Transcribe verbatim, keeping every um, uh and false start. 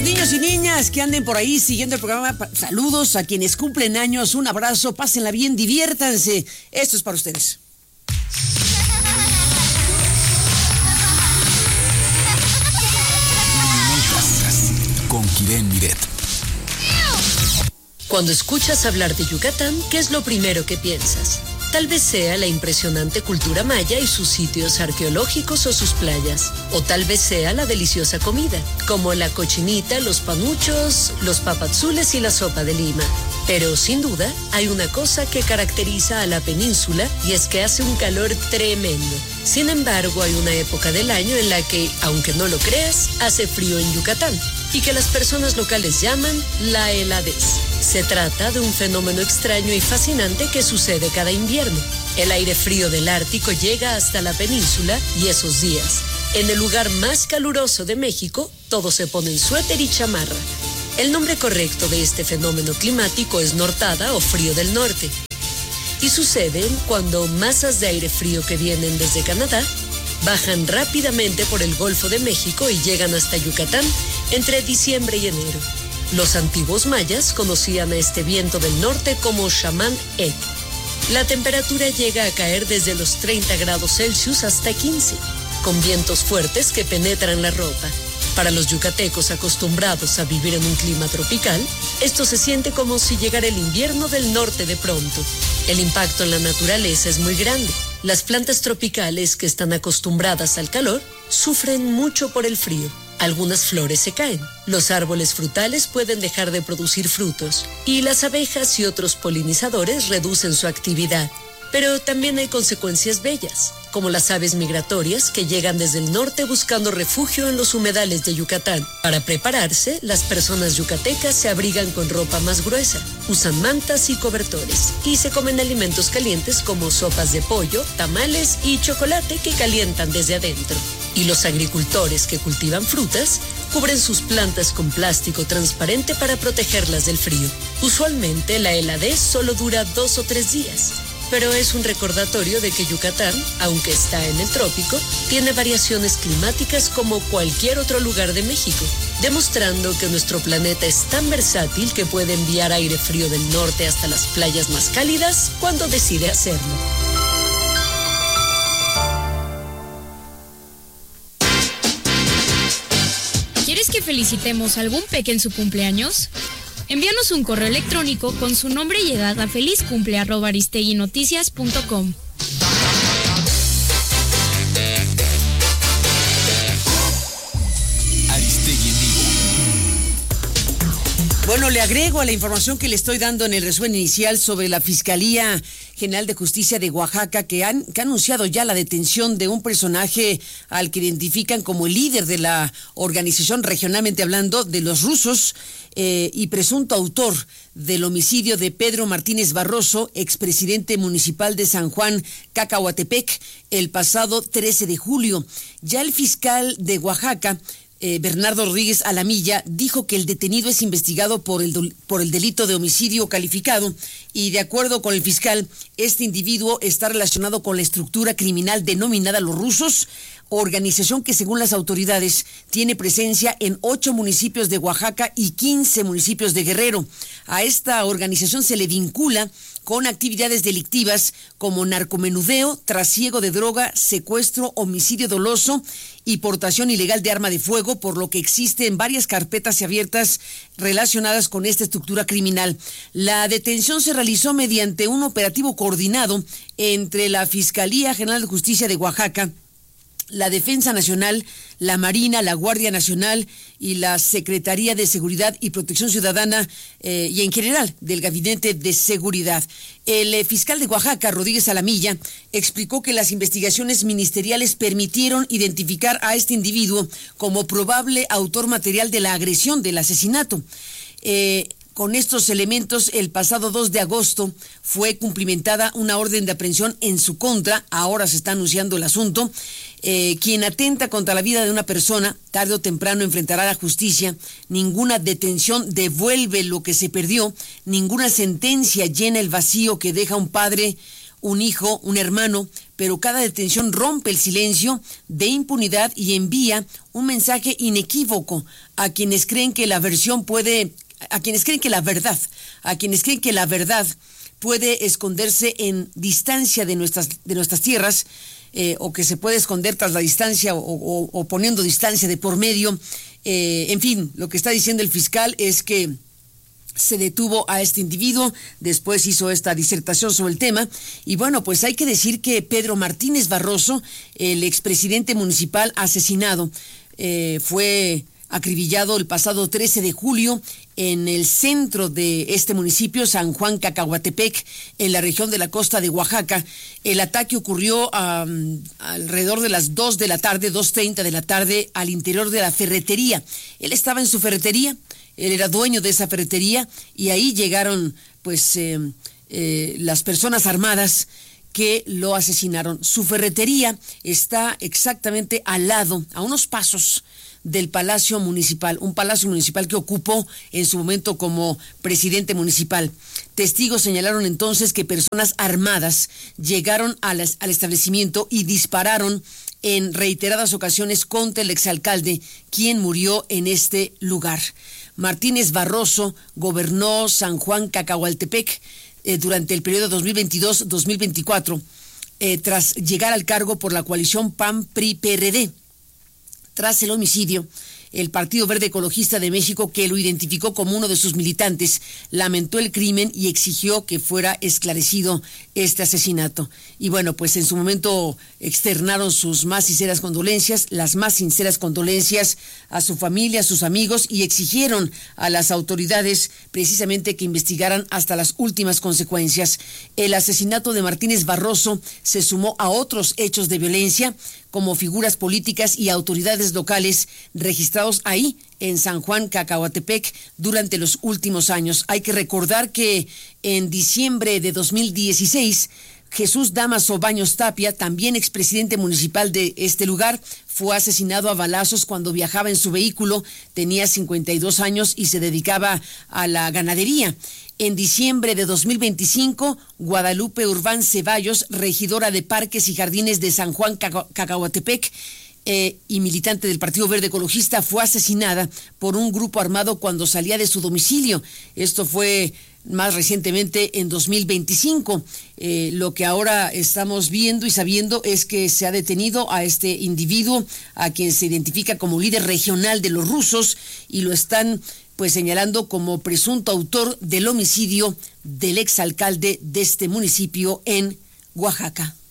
niños y niñas que anden por ahí siguiendo el programa, saludos a quienes cumplen años, un abrazo, pásenla bien, diviértanse. Esto es para ustedes. Con Kiren Miret. Cuando escuchas hablar de Yucatán, ¿qué es lo primero que piensas? Tal vez sea la impresionante cultura maya y sus sitios arqueológicos o sus playas. O tal vez sea la deliciosa comida, como la cochinita, los panuchos, los papazules y la sopa de lima. Pero sin duda, hay una cosa que caracteriza a la península y es que hace un calor tremendo. Sin embargo, hay una época del año en la que, aunque no lo creas, hace frío en Yucatán y que las personas locales llaman la heladez. Se trata de un fenómeno extraño y fascinante que sucede cada invierno. El aire frío del Ártico llega hasta la península y esos días, en el lugar más caluroso de México, todos se ponen suéter y chamarra. El nombre correcto de este fenómeno climático es nortada o frío del norte. Y suceden cuando masas de aire frío que vienen desde Canadá bajan rápidamente por el Golfo de México y llegan hasta Yucatán entre diciembre y enero. Los antiguos mayas conocían a este viento del norte como Shaman Ek. La temperatura llega a caer desde los treinta grados Celsius hasta quince, con vientos fuertes que penetran la ropa. Para los yucatecos acostumbrados a vivir en un clima tropical, esto se siente como si llegara el invierno del norte de pronto. El impacto en la naturaleza es muy grande. Las plantas tropicales que están acostumbradas al calor sufren mucho por el frío. Algunas flores se caen, los árboles frutales pueden dejar de producir frutos y las abejas y otros polinizadores reducen su actividad. Pero también hay consecuencias bellas, como las aves migratorias que llegan desde el norte buscando refugio en los humedales de Yucatán. Para prepararse, las personas yucatecas se abrigan con ropa más gruesa, usan mantas y cobertores, y se comen alimentos calientes como sopas de pollo, tamales y chocolate que calientan desde adentro. Y los agricultores que cultivan frutas cubren sus plantas con plástico transparente para protegerlas del frío. Usualmente la heladez solo dura dos o tres días. Pero es un recordatorio de que Yucatán, aunque está en el trópico, tiene variaciones climáticas como cualquier otro lugar de México, demostrando que nuestro planeta es tan versátil que puede enviar aire frío del norte hasta las playas más cálidas cuando decide hacerlo. ¿Quieres que felicitemos a algún peque en su cumpleaños? Envíanos un correo electrónico con su nombre y edad a felizcumple arroba aristeguinoticias punto com. Aristegui en vivo. Bueno, le agrego a la información que le estoy dando en el resumen inicial sobre la Fiscalía General de Justicia de Oaxaca, que, han, que ha anunciado ya la detención de un personaje al que identifican como el líder de la organización, regionalmente hablando, de los rusos, eh, y presunto autor del homicidio de Pedro Martínez Barroso, expresidente municipal de San Juan Cacahuatepec, el pasado trece de julio. Ya el fiscal de Oaxaca, Eh, Bernardo Rodríguez Alamilla, dijo que el detenido es investigado por el, por el delito de homicidio calificado y, de acuerdo con el fiscal, este individuo está relacionado con la estructura criminal denominada Los Rusos, organización que, según las autoridades, tiene presencia en ocho municipios de Oaxaca y quince municipios de Guerrero. A esta organización se le vincula con actividades delictivas como narcomenudeo, trasiego de droga, secuestro, homicidio doloso y portación ilegal de arma de fuego, por lo que existen varias carpetas abiertas relacionadas con esta estructura criminal. La detención se realizó mediante un operativo coordinado entre la Fiscalía General de Justicia de Oaxaca, la Defensa Nacional, la Marina, la Guardia Nacional y la Secretaría de Seguridad y Protección Ciudadana, eh, y en general del Gabinete de Seguridad. El eh, fiscal de Oaxaca, Rodríguez Alamilla, explicó que las investigaciones ministeriales permitieron identificar a este individuo como probable autor material de la agresión, del asesinato. Eh, Con estos elementos, el pasado dos de agosto fue cumplimentada una orden de aprehensión en su contra. Ahora se está anunciando el asunto. Eh, quien atenta contra la vida de una persona, tarde o temprano enfrentará la justicia. Ninguna detención devuelve lo que se perdió. Ninguna sentencia llena el vacío que deja un padre, un hijo, un hermano, pero cada detención rompe el silencio de impunidad y envía un mensaje inequívoco a quienes creen que la versión puede, a quienes creen que la verdad, a quienes creen que la verdad puede esconderse en distancia de nuestras, de nuestras tierras, eh, o que se puede esconder tras la distancia o, o, o poniendo distancia de por medio. Eh, en fin, lo que está diciendo el fiscal es que se detuvo a este individuo, después hizo esta disertación sobre el tema, y bueno, pues hay que decir que Pedro Martínez Barroso, el expresidente municipal asesinado, eh, fue acribillado el pasado trece de julio en el centro de este municipio, San Juan Cacahuatepec, en la región de la costa de Oaxaca. El ataque ocurrió um, alrededor de las dos de la tarde, dos treinta de la tarde, al interior de la ferretería. Él estaba en su ferretería, él era dueño de esa ferretería, y ahí llegaron pues eh, eh, las personas armadas que lo asesinaron. Su ferretería está exactamente al lado, a unos pasos del Palacio Municipal, un palacio municipal que ocupó en su momento como presidente municipal. Testigos señalaron entonces que personas armadas llegaron a las, al establecimiento y dispararon en reiteradas ocasiones contra el exalcalde, quien murió en este lugar. Martínez Barroso gobernó San Juan Cacahuatepec eh, durante el periodo dos mil veintidós a dos mil veinticuatro, eh, tras llegar al cargo por la coalición P A N P R I P R D. Tras el homicidio, el Partido Verde Ecologista de México, que lo identificó como uno de sus militantes, lamentó el crimen y exigió que fuera esclarecido este asesinato. Y bueno, pues en su momento externaron sus más sinceras condolencias, las más sinceras condolencias a su familia, a sus amigos, y exigieron a las autoridades precisamente que investigaran hasta las últimas consecuencias. El asesinato de Martínez Barroso se sumó a otros hechos de violencia, como figuras políticas y autoridades locales registrados ahí en San Juan Cacahuatepec durante los últimos años. Hay que recordar que en diciembre de dos mil dieciséis, Jesús Dámaso Baños Tapia, también expresidente municipal de este lugar, fue asesinado a balazos cuando viajaba en su vehículo. Tenía cincuenta y dos años y se dedicaba a la ganadería. En diciembre de dos mil veinticinco, Guadalupe Urbán Ceballos, regidora de Parques y Jardines de San Juan Cacahuatepec, eh, y militante del Partido Verde Ecologista, fue asesinada por un grupo armado cuando salía de su domicilio. Esto fue más recientemente en dos mil veinticinco. Eh, lo que ahora estamos viendo y sabiendo es que se ha detenido a este individuo, a quien se identifica como líder regional de los rusos, y lo están pues señalando como presunto autor del homicidio del exalcalde de este municipio en Oaxaca.